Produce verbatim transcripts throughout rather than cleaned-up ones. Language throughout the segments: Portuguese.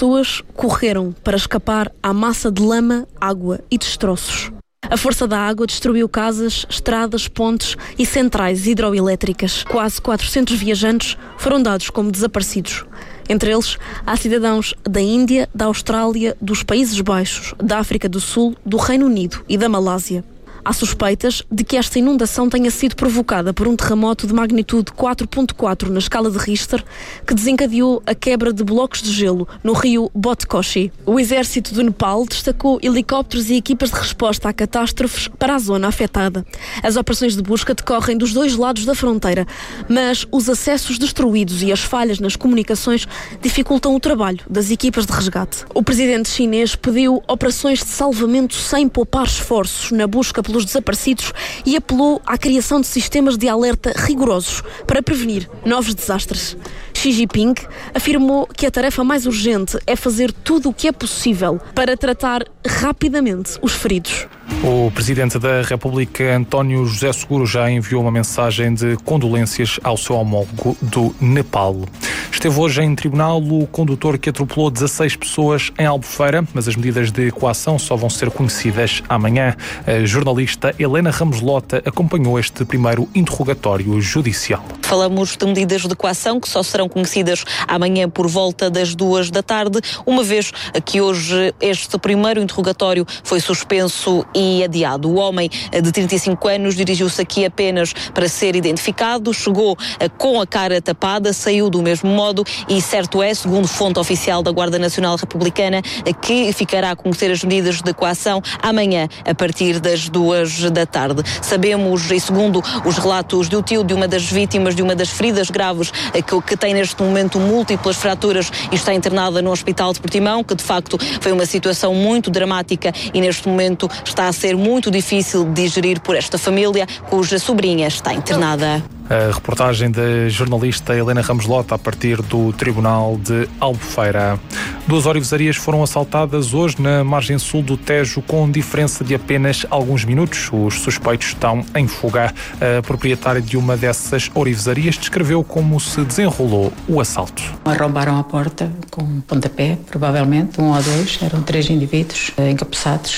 pessoas correram para escapar à massa de lama, água e destroços. A força da água destruiu casas, estradas, pontes e centrais hidroelétricas. Quase quatrocentos viajantes foram dados como desaparecidos. Entre eles, há cidadãos da Índia, da Austrália, dos Países Baixos, da África do Sul, do Reino Unido e da Malásia. Há suspeitas de que esta inundação tenha sido provocada por um terremoto de magnitude quatro ponto quatro na escala de Richter, que desencadeou a quebra de blocos de gelo no rio Botkoshi. O exército do Nepal destacou helicópteros e equipas de resposta a catástrofes para a zona afetada. As operações de busca decorrem dos dois lados da fronteira, mas os acessos destruídos e as falhas nas comunicações dificultam o trabalho das equipas de resgate. O presidente chinês pediu operações de salvamento sem poupar esforços na busca pelos desaparecidos e apelou à criação de sistemas de alerta rigorosos para prevenir novos desastres. Xi Jinping afirmou que a tarefa mais urgente é fazer tudo o que é possível para tratar rapidamente os feridos. O Presidente da República, António José Seguro, já enviou uma mensagem de condolências ao seu homólogo do Nepal. Esteve hoje em tribunal o condutor que atropelou dezasseis pessoas em Albufeira, mas as medidas de coação só vão ser conhecidas amanhã. A jornalista Helena Ramos Lota acompanhou este primeiro interrogatório judicial. Falamos de medidas de coação que só serão conhecidas amanhã por volta das duas da tarde, uma vez que hoje este primeiro interrogatório foi suspenso e adiado. O homem de trinta e cinco anos dirigiu-se aqui apenas para ser identificado, chegou com a cara tapada, saiu do mesmo modo e certo é, segundo fonte oficial da Guarda Nacional Republicana, que ficará a conhecer as medidas de coação amanhã a partir das duas da tarde. Sabemos, e segundo os relatos do tio de uma das vítimas de uma das feridas graves, que, que tem neste momento múltiplas fraturas e está internada no Hospital de Portimão, que de facto foi uma situação muito dramática e neste momento está a ser muito difícil de digerir por esta família, cuja sobrinha está internada. A reportagem da jornalista Helena Ramos Lota a partir do Tribunal de Albufeira. Duas orivesarias foram assaltadas hoje na margem sul do Tejo com diferença de apenas alguns minutos. Os suspeitos estão em fuga. A proprietária de uma dessas orivesarias descreveu como se desenrolou o assalto. Arrombaram a porta com um pontapé, provavelmente, um ou dois, eram três indivíduos encapuçados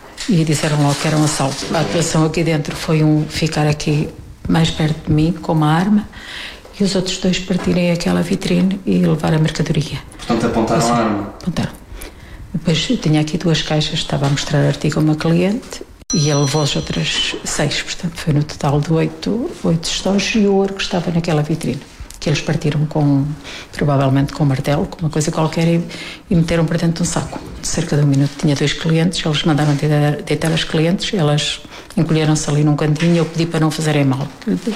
e disseram logo que era um assalto. A atuação aqui dentro foi um ficar aqui mais perto de mim, com uma arma, e os outros dois partirem aquela vitrine e levar a mercadoria. Portanto, apontaram assim, a arma? Apontaram. Depois eu tinha aqui duas caixas, estava a mostrar artigo a uma cliente, e ele levou as outras seis, portanto foi no total de oito, oito estojos, e o ouro que estava naquela vitrine, que eles partiram com, provavelmente com um martelo, com uma coisa qualquer, e, e meteram para dentro de um saco. De cerca de um minuto tinha dois clientes, eles mandaram deitar, deitar as clientes, elas encolheram-se ali num cantinho e eu pedi para não fazerem mal.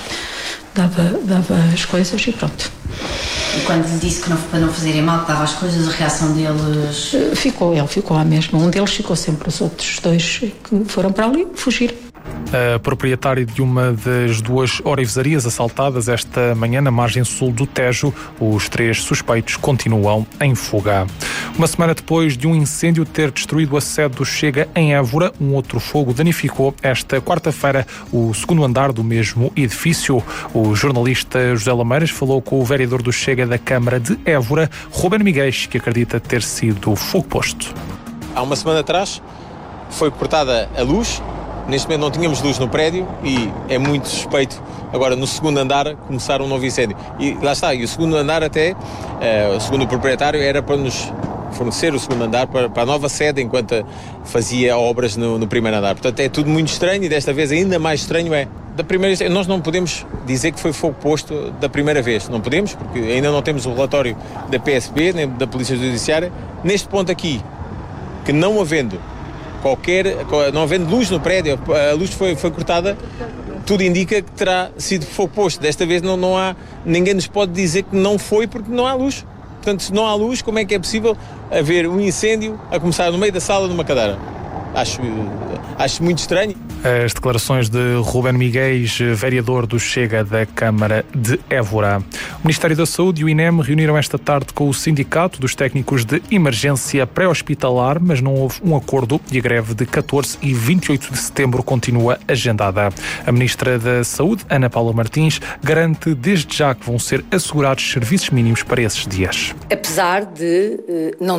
Dava, dava as coisas e pronto. E quando lhe disse que não, para não fazerem mal, que dava as coisas, a reação deles... Ficou, ele ficou à mesma. Um deles ficou sempre, os outros dois que foram para ali fugir. A proprietária de uma das duas orivesarias assaltadas esta manhã na margem sul do Tejo, os três suspeitos continuam em fuga. Uma semana depois de um incêndio ter destruído a sede do Chega em Évora, um outro fogo danificou esta quarta-feira o segundo andar do mesmo edifício. O jornalista José Lameiras falou com o vereador do Chega da Câmara de Évora, Ruben Miguel, que acredita ter sido fogo posto. Há uma semana atrás foi cortada a luz. Neste momento não tínhamos luz no prédio e é muito suspeito agora no segundo andar começar um novo incêndio. E lá está, e o segundo andar até, uh, segundo o proprietário, era para nos fornecer o segundo andar para, para a nova sede enquanto fazia obras no, no primeiro andar. Portanto é tudo muito estranho e desta vez ainda mais estranho é, da primeira, nós não podemos dizer que foi fogo posto da primeira vez, não podemos, porque ainda não temos o relatório da P S B, nem da Polícia Judiciária. Neste ponto aqui, que não havendo qualquer, não havendo luz no prédio, a luz foi, foi cortada, tudo indica que terá sido fogo posto. Desta vez não, não há, ninguém nos pode dizer que não foi porque não há luz. Portanto, se não há luz, como é que é possível haver um incêndio a começar no meio da sala numa cadeira? Acho, acho muito estranho. As declarações de Ruben Miguel, vereador do Chega da Câmara de Évora. O Ministério da Saúde e o I N E M reuniram esta tarde com o Sindicato dos Técnicos de Emergência Pré-Hospitalar, mas não houve um acordo e a greve de catorze e vinte e oito de setembro continua agendada. A Ministra da Saúde, Ana Paula Martins, garante desde já que vão ser assegurados serviços mínimos para esses dias. Apesar de uh, não